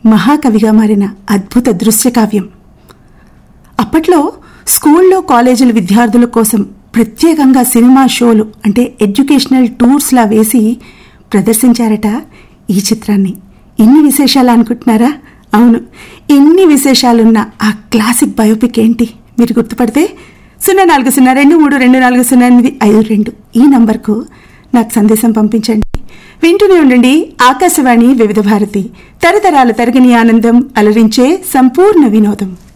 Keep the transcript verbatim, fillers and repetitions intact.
మహాకవిగా మారిన అద్భుత దృశ్య కావ్యం. అప్పట్లో స్కూల్లో కాలేజీల విద్యార్థుల కోసం ప్రత్యేకంగా సినిమా షోలు అంటే ఎడ్యుకేషనల్ టూర్స్లా వేసి ప్రదర్శించారట ఈ చిత్రాన్ని. ఎన్ని విశేషాలు అనుకుంటున్నారా? అవును, ఎన్ని విశేషాలున్న ఆ క్లాసిక్ బయోపిక్ ఏంటి మీరు గుర్తుపడితే సున్నా నాలుగు సున్నా రెండు మూడు రెండు నాలుగు సున్నా ఎనిమిది ఐదు రెండు ఈ నంబర్కు నాకు సందేశం పంపించండి. వింటూనే ఉండండి ఆకాశవాణి వివిధ భారతి, తరతరాల తరగని ఆనందం, అలరించే సంపూర్ణ వినోదం.